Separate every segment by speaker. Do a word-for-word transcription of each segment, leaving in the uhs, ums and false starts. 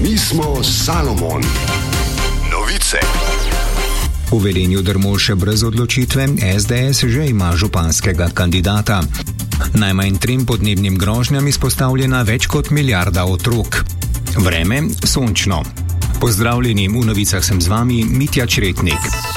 Speaker 1: Mi smo Salomon. Novice.
Speaker 2: V Velenju Drmol brez odločitve, es de es že ima županskega kandidata. Najmanj trem podnebnim grožnjam izpostavljena več kot milijarda otrok. Vreme sončno. Pozdravljeni, v novicah sem z vami Mitja Čretnik.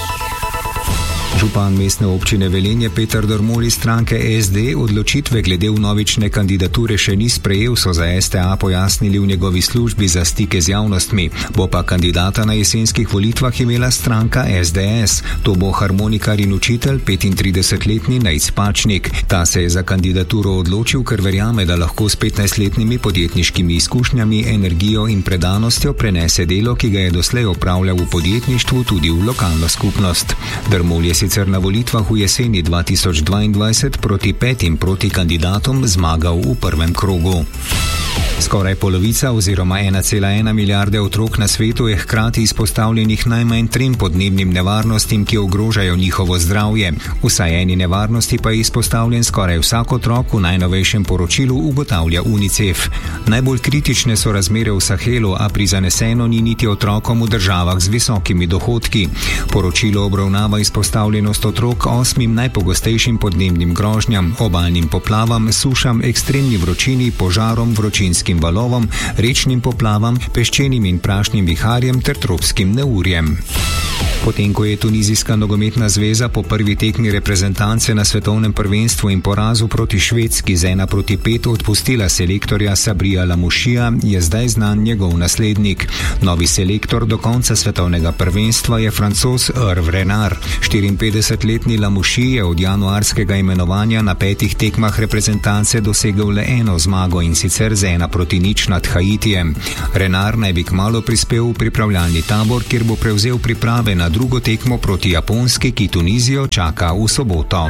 Speaker 2: Župan mestne občine Velenje Peter Drmol iz stranke es de odločitve glede vnovične kandidature še ni sprejel, so za es te a pojasnili v njegovi službi za stike z javnostmi. Bo pa kandidata na jesenskih volitvah imela stranka es de es. To bo harmonikar in učitelj petintridesetletni Nejc Pačnik. Ta se je za kandidaturo odločil, ker verjame, da lahko s petnajstletnimi podjetniškimi izkušnjami, energijo in predanostjo prenese delo, ki ga je doslej opravljal v podjetništvu, tudi v lokalno skupnost. Drmol je sicer na volitvah v jeseni dva tisoč dvaindvajset proti petim proti kandidatom zmagal v prvem krogu. Skoraj polovica oziroma ena cela ena milijarde otrok na svetu je hkrati izpostavljenih najmanj trem podnebnim nevarnostim, ki ogrožajo njihovo zdravje. Vsaj eni nevarnosti pa je izpostavljen skoraj vsak otrok, v najnovejšem poročilu ugotavlja UNICEF. Najbolj kritične so razmere v Sahelu, a prizaneseno ni niti otrokom v državah z visokimi dohodki. Poročilo obravnava izpostavljenost otrok osmim najpogostejšim podnebnim grožnjam, obalnim poplavam, sušam, ekstremni vročini, požarom, vročinskim valovom, rečnim poplavam, peščenim in prašnim viharjem ter tropskim neurjem. Potem, ko je Tunizijska nogometna zveza po prvi tekmi reprezentance na svetovnem prvenstvu in porazu proti Švedski z ena proti pet odpustila selektorja Sabrija Lamouchija, je zdaj znan njegov naslednik. Novi selektor do konca svetovnega prvenstva je Francoz Hervé Renard. štiriinpetdesetletni Lamouchi je od januarskega imenovanja na petih tekmah reprezentance dosegel le eno zmago, in sicer z ena proti nič nad Haitijem. Renard naj bi kmalu prispel v pripravljalni tabor, kjer bo prevzel priprave na drugo tekmo proti Japonski, ki Tunizijo čaka v soboto.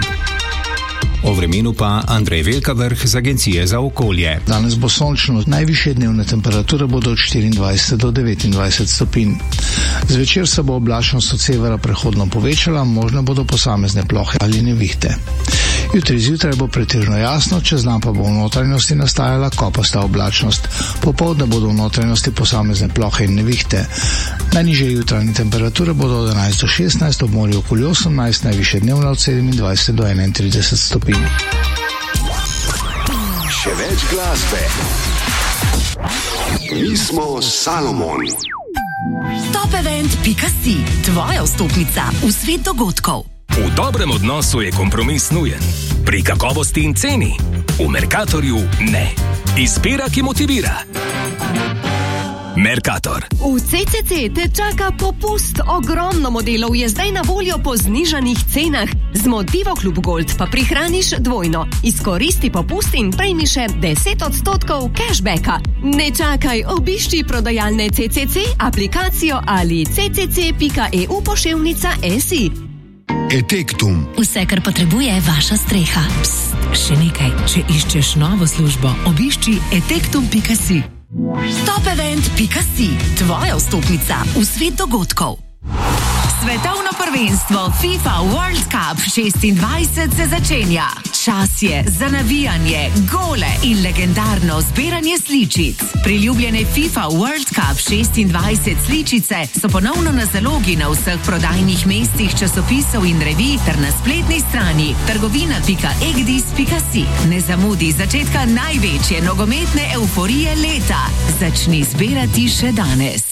Speaker 2: O vremenu pa Andrej Velkavrh z Agencije za okolje.
Speaker 3: Danes bo sončno, najvišje dnevne temperature bodo od štiriindvajset do devetindvajset stopinj. Zvečer se bo oblačnost od severa prehodno povečala, možne bodo posamezne plohe ali nevihte. Jutri zjutraj bo pretežno jasno, čez dan pa bo v notranjosti nastajala kopasta oblačnost. Popoldne bodo v notranjosti posamezne plohe in nevihte. Najnižje jutranje temperature bodo od enajst do šestnajst, ob morju okoli osemnajst, najvišje dnevne od sedemindvajset do enaintrideset stopinj.
Speaker 1: Še več glasbe. Mi smo Salomon.
Speaker 4: Topevent pika si, tvoja vstopnica v svet dogodkov.
Speaker 5: V dobrem odnosu je kompromis nujen. Pri kakovosti in ceni. V Mercatorju ne. Izbira, ki motivira. Mercator.
Speaker 4: V ce ce ce te čaka popust. Ogromno modelov je zdaj na voljo po znižanih cenah. Z Motivo Klub Gold pa prihraniš dvojno. Izkoristi popust in prejmi še deset odstotkov cashbacka. Ne čakaj, obišči prodajalne ce ce ce, aplikacijo ali ce ce ce pika e u poševnica esi.
Speaker 1: Etektum.
Speaker 6: Vse, kar potrebuje vaša streha. Psst, še nekaj. Če iščeš novo službo, obišči etektum pika si.
Speaker 4: Topevent pika si, tvoja vstopnica v svet dogodkov. Svetovno prvenstvo FIFA World Cup šestindvajset se začenja. Čas je za navijanje, gole in legendarno zbiranje sličic. Priljubljene FIFA World Cup šestindvajset sličice so ponovno na zalogi na vseh prodajnih mestih časopisov in revij ter na spletni strani trgovina pika egdis pika si. Ne zamudi začetka največje nogometne euforije leta. Začni zbirati še danes.